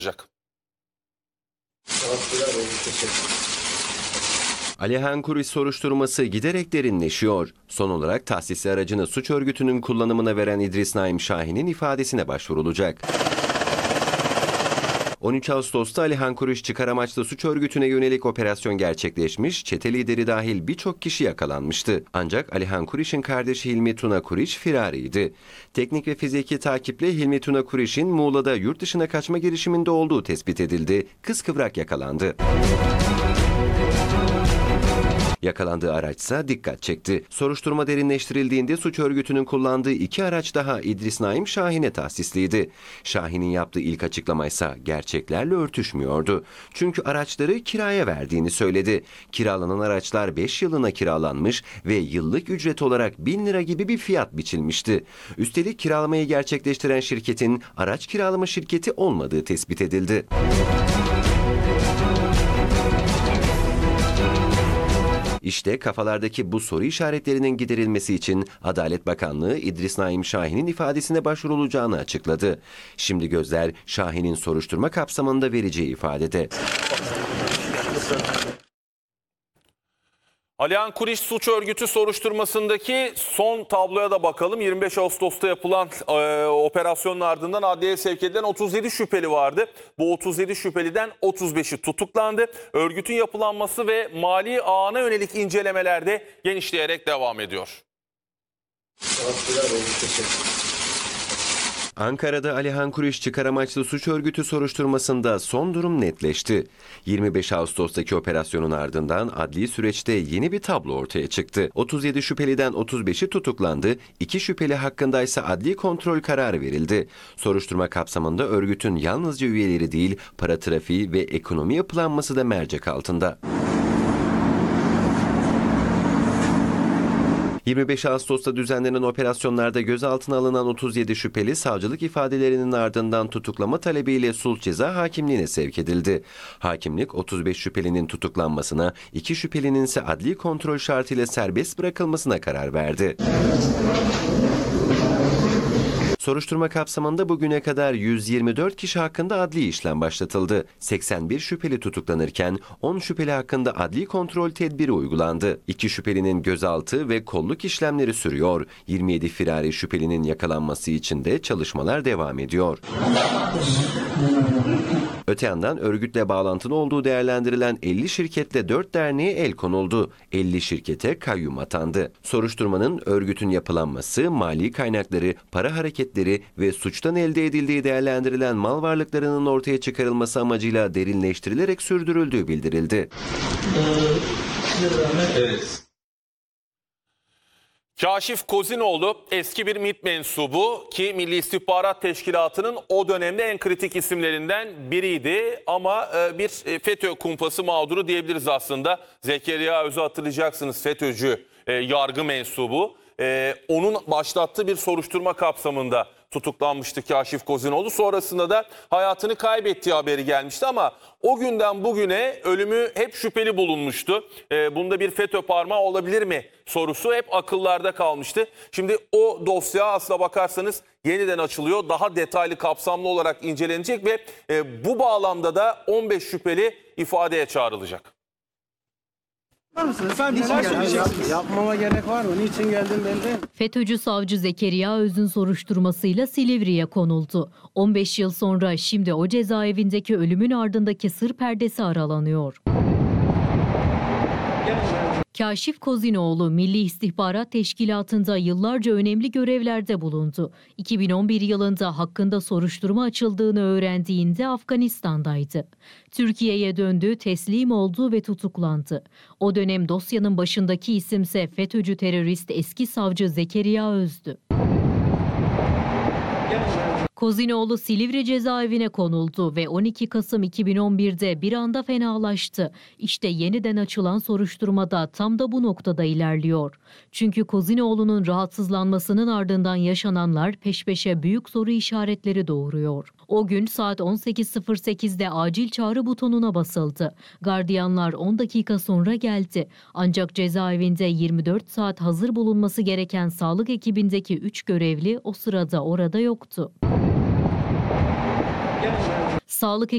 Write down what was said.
olacak. Alihan Kuriş soruşturması giderek derinleşiyor. Son olarak tahsisli aracını suç örgütünün kullanımına veren İdris Naim Şahin'in ifadesine başvurulacak. 13 Ağustos'ta Alihan Kuriş çıkar amaçlı suç örgütüne yönelik operasyon gerçekleşmiş, çete lideri dahil birçok kişi yakalanmıştı. Ancak Alihan Kuriş'in kardeşi Hilmi Tuna Kuriş firariydi. Teknik ve fiziki takiple Hilmi Tuna Kuriş'in Muğla'da yurt dışına kaçma girişiminde olduğu tespit edildi. Kıskıvrak yakalandı. Yakalandığı araçsa dikkat çekti. Soruşturma derinleştirildiğinde suç örgütünün kullandığı 2 araç daha İdris Naim Şahin'e tahsisliydi. Şahin'in yaptığı ilk açıklamaysa gerçeklerle örtüşmüyordu. Çünkü araçları kiraya verdiğini söyledi. Kiralanan araçlar 5 yılına kiralanmış ve yıllık ücret olarak 1000 lira gibi bir fiyat biçilmişti. Üstelik kiralamayı gerçekleştiren şirketin araç kiralama şirketi olmadığı tespit edildi. İşte kafalardaki bu soru işaretlerinin giderilmesi için Adalet Bakanlığı İdris Naim Şahin'in ifadesine başvurulacağını açıkladı. Şimdi gözler Şahin'in soruşturma kapsamında vereceği ifadede. Alihan Kuriş suç örgütü soruşturmasındaki son tabloya da bakalım. 25 Ağustos'ta yapılan operasyonun ardından adliyeye sevk edilen 37 şüpheli vardı. Bu 37 şüpheliden 35'i tutuklandı. Örgütün yapılanması ve mali ağına yönelik incelemelerde genişleyerek devam ediyor. Ankara'da Alihan Kuriş çıkar amaçlı suç örgütü soruşturmasında son durum netleşti. 25 Ağustos'taki operasyonun ardından adli süreçte yeni bir tablo ortaya çıktı. 37 şüpheliden 35'i tutuklandı, 2 şüpheli hakkında ise adli kontrol kararı verildi. Soruşturma kapsamında örgütün yalnızca üyeleri değil, para trafiği ve ekonomi yapılanması da mercek altında. 25 Ağustos'ta düzenlenen operasyonlarda gözaltına alınan 37 şüpheli savcılık ifadelerinin ardından tutuklama talebiyle sulh ceza hakimliğine sevk edildi. Hakimlik 35 şüphelinin tutuklanmasına, 2 şüphelinin ise adli kontrol şartıyla serbest bırakılmasına karar verdi. Soruşturma kapsamında bugüne kadar 124 kişi hakkında adli işlem başlatıldı. 81 şüpheli tutuklanırken 10 şüpheli hakkında adli kontrol tedbiri uygulandı. 2 şüphelinin gözaltı ve kolluk işlemleri sürüyor. 27 firari şüphelinin yakalanması için de çalışmalar devam ediyor. Öte yandan örgütle bağlantılı olduğu değerlendirilen 50 şirketle 4 derneğe el konuldu. 50 şirkete kayyum atandı. Soruşturmanın örgütün yapılanması, mali kaynakları, para hareketleri ve suçtan elde edildiği değerlendirilen mal varlıklarının ortaya çıkarılması amacıyla derinleştirilerek sürdürüldüğü bildirildi. Evet. Kaşif Kozinoğlu eski bir MİT mensubu ki Milli İstihbarat Teşkilatı'nın o dönemde en kritik isimlerinden biriydi. Ama bir FETÖ kumpası mağduru diyebiliriz aslında. Zekeriya Öz'ü hatırlayacaksınız, FETÖ'cü yargı mensubu. Onun başlattığı bir soruşturma kapsamında tutuklanmıştı Kaşif Kozinoğlu. Sonrasında da hayatını kaybettiği haberi gelmişti ama o günden bugüne ölümü hep şüpheli bulunmuştu. Bunda bir FETÖ parmağı olabilir mi sorusu hep akıllarda kalmıştı. Şimdi o dosya aslına bakarsanız yeniden açılıyor. Daha detaylı, kapsamlı olarak incelenecek ve bu bağlamda da 15 şüpheli ifadeye çağrılacak. Efendim, yapmama gerek var mı? Niçin geldin belli? FETÖ'cü savcı Zekeriya Öz'ün soruşturmasıyla Silivri'ye konuldu. 15 yıl sonra şimdi o cezaevindeki ölümün ardındaki sır perdesi aralanıyor. Kaşif Kozinoğlu Milli İstihbarat Teşkilatı'nda yıllarca önemli görevlerde bulundu. 2011 yılında hakkında soruşturma açıldığını öğrendiğinde Afganistan'daydı. Türkiye'ye döndü, teslim oldu ve tutuklandı. O dönem dosyanın başındaki isimse FETÖ'cü terörist eski savcı Zekeriya Öz'dü. Kozinoğlu Silivri cezaevine konuldu ve 12 Kasım 2011'de bir anda fenalaştı. İşte yeniden açılan soruşturmada tam da bu noktada ilerliyor. Çünkü Kozinoğlu'nun rahatsızlanmasının ardından yaşananlar peş peşe büyük soru işaretleri doğuruyor. O gün saat 18.08'de acil çağrı butonuna basıldı. Gardiyanlar 10 dakika sonra geldi. Ancak cezaevinde 24 saat hazır bulunması gereken sağlık ekibindeki 3 görevli o sırada orada yoktu. Sağlık